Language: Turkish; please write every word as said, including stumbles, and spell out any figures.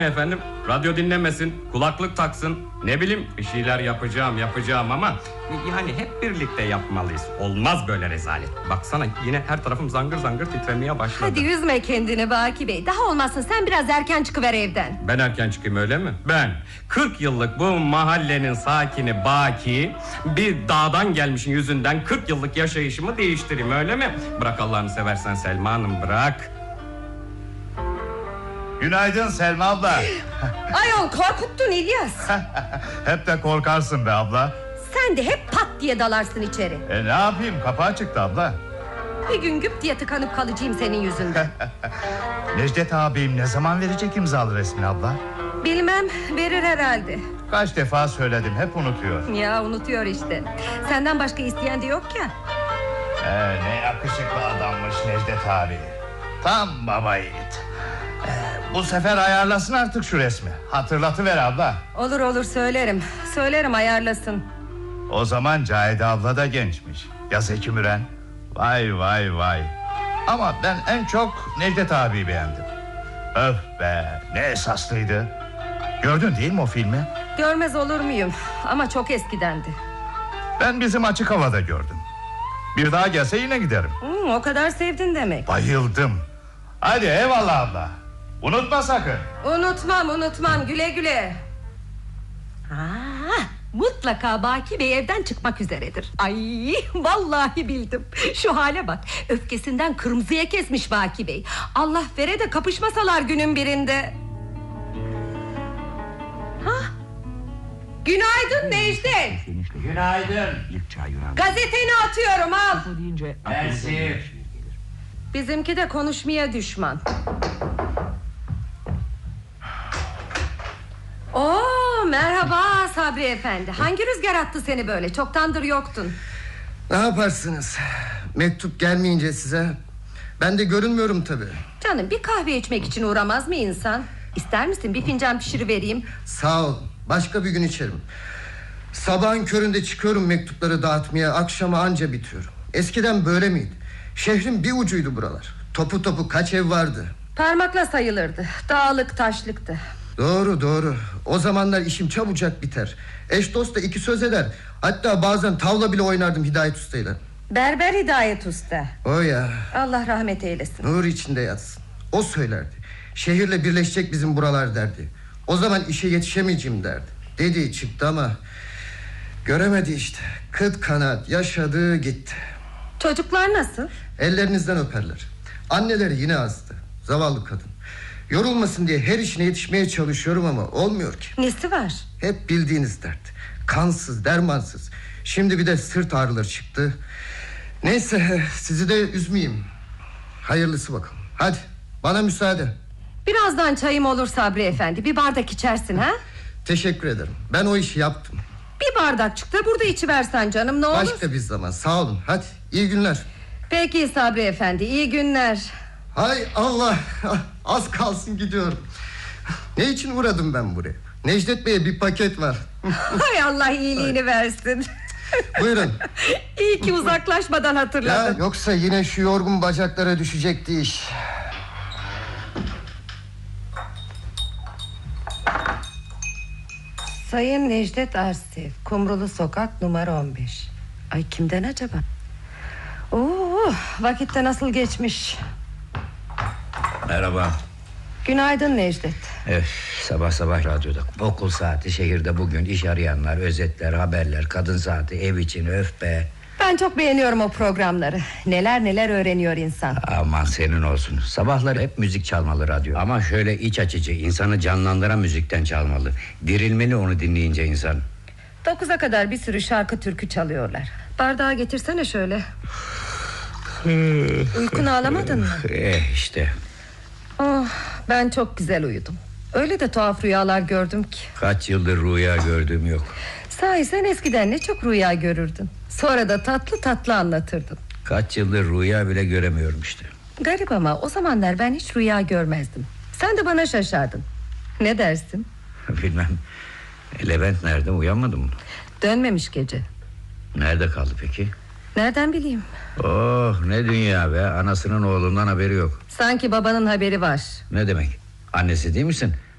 Efendim, radyo dinlemesin, kulaklık taksın, ne bileyim bir şeyler yapacağım yapacağım ama yani hep birlikte yapmalıyız. Olmaz böyle rezalet. Baksana yine her tarafım zangır zangır titremeye başladı. Hadi üzme kendini Baki Bey. Daha olmazsa sen biraz erken çıkıver evden. Ben erken çıkayım öyle mi? Ben kırk yıllık bu mahallenin sakini Baki, bir dağdan gelmişin yüzünden kırk yıllık yaşayışımı değiştireyim öyle mi? Bırak Allah'ını seversen Selma Hanım, bırak. Günaydın Selma abla. Ayol korkuttun İlyas. Hep de korkarsın be abla. Sen de hep pat diye dalarsın içeri. E ne yapayım, kapağı çıktı abla. Bir gün güp diye tıkanıp kalacağım senin yüzünden. Necdet abim ne zaman verecek imzalı resmini abla? Bilmem, verir herhalde. Kaç defa söyledim, hep unutuyor. Ya unutuyor işte. Senden başka isteyen de yok ya. Ee, ne yakışıklı adammış Necdet abi. Tam baba yiğit. Ee, bu sefer ayarlasın artık şu resmi. Hatırlatıver abla. Olur olur söylerim. Söylerim ayarlasın. O zaman Cahide abla da gençmiş. Ya Zeki Müren. Vay vay vay. Ama ben en çok Necdet abiyi beğendim. Öf be, ne esaslıydı. Gördün değil mi o filmi? Görmez olur muyum? Ama çok eskidendi. Ben bizim açık havada gördüm. Bir daha gelse yine giderim. Hmm, o kadar sevdin demek. Bayıldım. Hadi eyvallah abla. Unutma sakın. Unutmam unutmam, güle güle. Aa, mutlaka Baki Bey evden çıkmak üzeredir. Ay vallahi bildim. Şu hale bak, öfkesinden kırmızıya kesmiş Baki Bey. Allah vere de kapışmasalar günün birinde. Hah. Günaydın Necdet. Günaydın. Gazeteni atıyorum, al. Mersi. Bizimki de konuşmaya düşman. Oo, merhaba Sabri Efendi. Hangi rüzgar attı seni böyle? Çoktandır yoktun. Ne yaparsınız? Mektup gelmeyince size ben de görünmüyorum tabii. Canım, bir kahve içmek için uğramaz mı insan? İster misin bir fincan pişirivereyim? Sağ ol, başka bir gün içerim. Sabahın köründe çıkıyorum mektupları dağıtmaya, akşama anca bitiyorum. Eskiden böyle miydi? Şehrin bir ucuydu buralar. Topu topu kaç ev vardı? Parmakla sayılırdı. Dağlık taşlıktı. Doğru doğru. O zamanlar işim çabucak biter. Eş dost da iki söz eder. Hatta bazen tavla bile oynardım Hidayet Usta'yla. Berber Hidayet Usta. O ya. Allah rahmet eylesin. Nur içinde yatsın. O söylerdi. Şehirle birleşecek bizim buralar derdi. O zaman işe yetişemeyeceğim derdi. Dediği çıktı ama göremedi işte. Kıt kanaat yaşadı gitti. Çocuklar nasıl? Ellerinizden öperler. Anneleri yine azdı. Zavallı kadın. Yorulmasın diye her işine yetişmeye çalışıyorum ama olmuyor ki. Nesi var? Hep bildiğiniz dert. Kansız, dermansız. Şimdi bir de sırt ağrıları çıktı. Neyse, sizi de üzmeyeyim. Hayırlısı bakalım. Hadi bana müsaade. Birazdan çayım olur Sabri Efendi. Bir bardak içersin ha? Teşekkür ederim. Ben o işi yaptım. Bir bardakçık da burada içiversen canım, ne olur. Başka bir zaman, sağ olun. Hadi iyi günler. Peki Sabri Efendi, iyi günler. Hay Allah, az kalsın gidiyorum. Ne için uğradım ben buraya? Necdet Bey'e bir paket var. Hay Allah iyiliğini versin. Buyurun. İyi ki uzaklaşmadan Ya, hatırladın. yoksa yine şu yorgun bacaklara düşecekti iş. Sayın Necdet Arsev, Kumrulu Sokak numara on beş. Ay, kimden acaba? Oo, vakitte nasıl geçmiş. Merhaba. Günaydın Necdet. Öf, sabah sabah radyoda okul saati, şehirde bugün iş arayanlar, özetler, haberler, kadın saati, ev için, öf be. Ben çok beğeniyorum o programları. Neler neler öğreniyor insan. Aman senin olsun. Sabahları hep müzik çalmalı radyo. Ama şöyle iç açıcı, insanı canlandıran müzikten çalmalı. Dirilmeli onu dinleyince insan. Dokuza kadar bir sürü şarkı türkü çalıyorlar. Bardağı getirsene şöyle. Uykunu alamadın mı? Eh işte. Oh, ben çok güzel uyudum. Öyle de tuhaf rüyalar gördüm ki. Kaç yıldır rüya gördüğüm yok. Sahi sen eskiden ne çok rüya görürdün. Sonra da tatlı tatlı anlatırdın. Kaç yıldır rüya bile göremiyorum işte. Garip ama o zamanlar ben hiç rüya görmezdim. Sen de bana şaşardın. Ne dersin? Bilmem. Levent nerede, uyanmadı mı? Dönmemiş gece. Nerede kaldı peki? Nereden bileyim? Oh ne dünya be, anasının oğlundan haberi yok. Sanki babanın haberi var. Ne demek? Annesi değil misin?